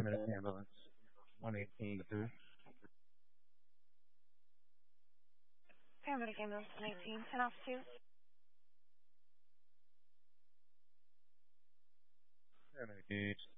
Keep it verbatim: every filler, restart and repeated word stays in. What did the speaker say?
Paramedic ambulance. one eighteen two. Paramedic ambulance nineteen, ten off two. Paramedic